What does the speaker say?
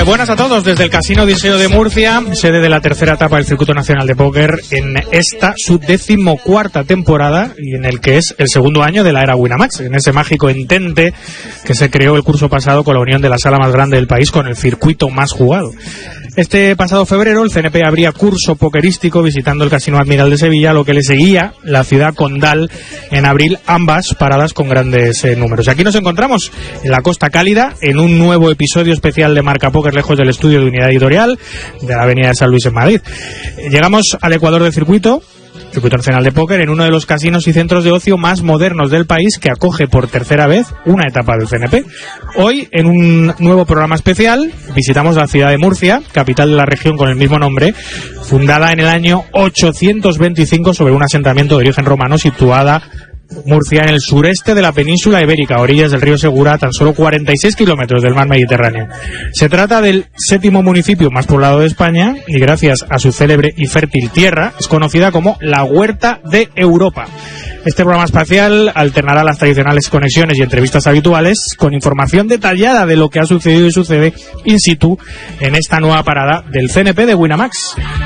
Buenas a todos desde el Casino Odiseo de Murcia, sede de la tercera etapa del Circuito Nacional de Póker en esta su 14ª temporada y en el que es el segundo año de la era Winamax, en ese mágico entente que se creó el curso pasado con la unión de la sala más grande del país con el circuito más jugado. Este pasado febrero el CNP abría curso pokerístico visitando el Casino Admiral de Sevilla, lo que le seguía la ciudad condal en abril, ambas paradas con grandes números. Aquí nos encontramos en la Costa Cálida en un nuevo episodio especial de Marca Póker lejos del estudio de Unidad Editorial de la Avenida de San Luis en Madrid. Llegamos al Ecuador del Circuito Nacional de Póker, en uno de los casinos y centros de ocio más modernos del país, que acoge por tercera vez una etapa del CNP. Hoy, en un nuevo programa especial, visitamos la ciudad de Murcia, capital de la región con el mismo nombre, fundada en el año 825 sobre un asentamiento de origen romano, situada Murcia en el sureste de la península ibérica, a orillas del río Segura, a tan solo 46 kilómetros del mar Mediterráneo. Se trata del 7º municipio más poblado de España y gracias a su célebre y fértil tierra es conocida como la Huerta de Europa. Este programa espacial alternará las tradicionales conexiones y entrevistas habituales con información detallada de lo que ha sucedido y sucede in situ en esta nueva parada del CNP de Winamax.